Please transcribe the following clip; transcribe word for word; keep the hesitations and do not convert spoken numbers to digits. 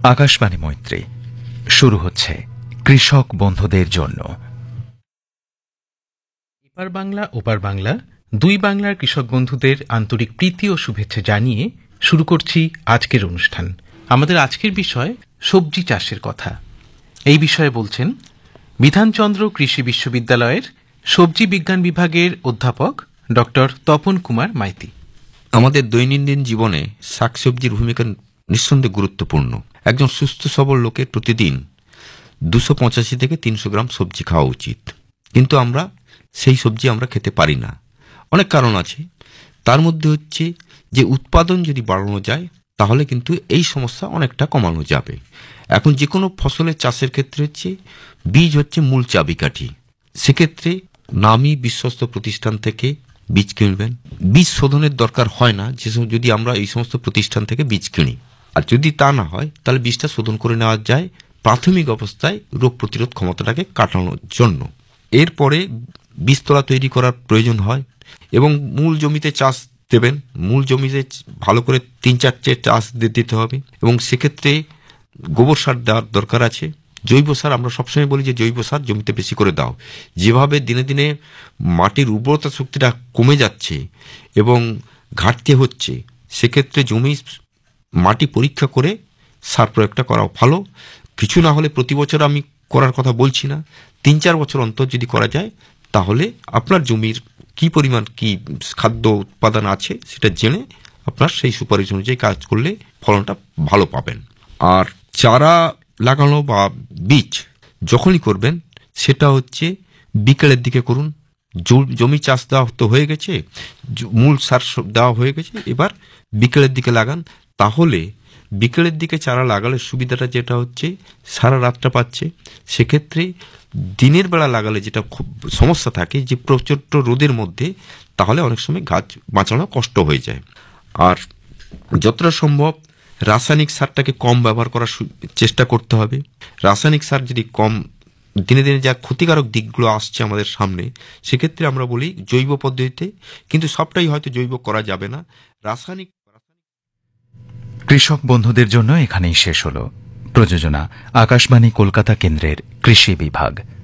আকাশবাণী মৈত্রী শুরু হচ্ছে কৃষক বন্ধুদের জন্য। এপার বাংলা ওপার বাংলা দুই বাংলার কৃষক বন্ধুদের আন্তরিক প্রীতি ও শুভেচ্ছা জানিয়ে শুরু করছি আজকের অনুষ্ঠান। আমাদের আজকের বিষয় সবজি চাষের কথা। এই বিষয়ে বলছেন বিধানচন্দ্র কৃষি বিশ্ববিদ্যালয়ের সবজি বিজ্ঞান বিভাগের অধ্যাপক ডক্টর তপন কুমার মাইতি। আমাদের দৈনন্দিন জীবনে শাকসবজির ভূমিকা নিঃসন্দেহে গুরুত্বপূর্ণ। একজন সুস্থ সবল লোকের প্রতিদিন দুশো পঁচাশি থেকে তিনশো গ্রাম সবজি খাওয়া উচিত, কিন্তু আমরা সেই সবজি আমরা খেতে পারি না। অনেক কারণ আছে, তার মধ্যে হচ্ছে যে উৎপাদন যদি বাড়ানো যায় তাহলে কিন্তু এই সমস্যা অনেকটা কমানো যাবে। এখন যে কোনো ফসলের চাষের ক্ষেত্রে হচ্ছে বীজ হচ্ছে মূল চাবিকাঠি। সেক্ষেত্রে নামী বিশ্বস্ত প্রতিষ্ঠান থেকে বীজ কিনবেন। বীজ শোধনের দরকার হয় না যেসব যদি আমরা এই সমস্ত প্রতিষ্ঠান থেকে বীজ কিনি, আর যদি তা না হয় তাহলে বীজটা শোধন করে নেওয়া যায় প্রাথমিক অবস্থায় রোগ প্রতিরোধ ক্ষমতাটাকে কাটানোর জন্য। এরপরে বীজতলা তৈরি করার প্রয়োজন হয় এবং মূল জমিতে চাষ দেবেন। মূল জমিতে ভালো করে তিন চারটে চাষ দিতে হবে এবং সেক্ষেত্রে গোবর সার দেওয়ার দরকার আছে। জৈব সার আমরা সবসময় বলি যে জৈব সার জমিতে বেশি করে দাও। যেভাবে দিনে দিনে মাটির উর্বরতা শক্তিটা কমে যাচ্ছে এবং ঘাটতি হচ্ছে, সেক্ষেত্রে জমি মাটি পরীক্ষা করে সার প্রয়োগটা করা ভালো। কিছু না হলে প্রতি বছর আমি করার কথা বলছি না, তিন চার বছর অন্তর যদি করা যায় তাহলে আপনার জমির কি পরিমাণ কি খাদ্য উৎপাদন আছে সেটা জেনে আপনার সেই সুপারিশ অনুযায়ী কাজ করলে ফলনটা ভালো পাবেন। আর চারা লাগানো বা বীজ যখনই করবেন সেটা হচ্ছে বিকেলের দিকে করুন। জমি চাষ দেওয়া তো হয়ে গেছে, মূল সার দেওয়া হয়ে গেছে, এবার বিকেলের দিকে লাগান। তাহলে বিকেলের দিকে চারা লাগালে সুবিধাটা যেটা হচ্ছে সারা রাতটা পাচ্ছে। সেক্ষেত্রে দিনের বেলা লাগালে যেটা খুব সমস্যা থাকে যে প্রচণ্ড রোদের মধ্যে, তাহলে অনেক সময় গাছ বাঁচানো কষ্ট হয়ে যায়। আর যতটা সম্ভব রাসায়নিক সারটাকে কম ব্যবহার করার চেষ্টা করতে হবে। রাসায়নিক সার যদি কম, দিনে দিনে যা ক্ষতিকারক দিকগুলো আসছে আমাদের সামনে, সেক্ষেত্রে আমরা বলি জৈব পদ্ধতিতে, কিন্তু সবটাই হয়তো জৈব করা যাবে না। রাসায়নিক কৃষক বন্ধুদের জন্য এখানেই শেষ হল। প্রযোজনা আকাশবাণী কলকাতা কেন্দ্রের কৃষি বিভাগ।